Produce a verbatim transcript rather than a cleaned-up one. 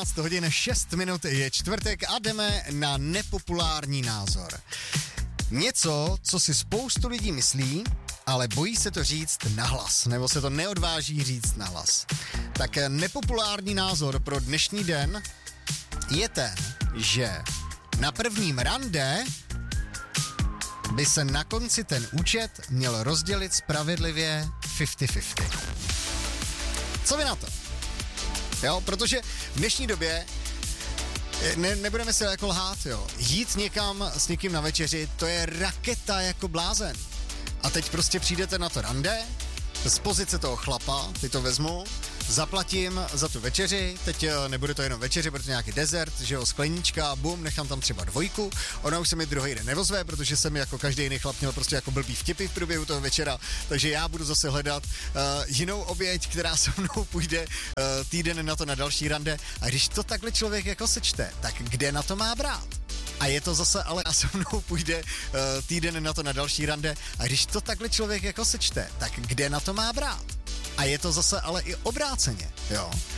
dvanáct hodin šest minut, je čtvrtek a jdeme na nepopulární názor. Něco, co si spoustu lidí myslí, ale bojí se to říct nahlas, nebo se to neodváží říct nahlas. Tak nepopulární názor pro dnešní den je ten, že na prvním rande by se na konci ten účet měl rozdělit spravedlivě padesát na padesát. Co vy na to? Jo, protože v dnešní době ne, nebudeme se jako lhát, jo. Jít někam s někým na večeři, to je raketa jako blázen. A teď prostě přijdete na to rande, z pozice toho chlapa, ty to vezmu, zaplatím za tu večeři, teď nebude to jenom večeři, protože nějaký dezert, že jo, skleníčka, bum, nechám tam třeba dvojku, ona už se mi druhý den nevozve, protože jsem jako každý jiný chlap měl prostě jako blbý vtipy v průběhu toho večera, takže já budu zase hledat uh, jinou oběť, která se mnou půjde uh, týden na to na další rande. A když to takhle člověk jako sečte, tak kde na to má brát? A je to zase, ale a se mnou půjde uh, týden na to na další rande. A když to takhle člověk jako sečte, tak kde na to má brát? A je to zase ale i obráceně, jo.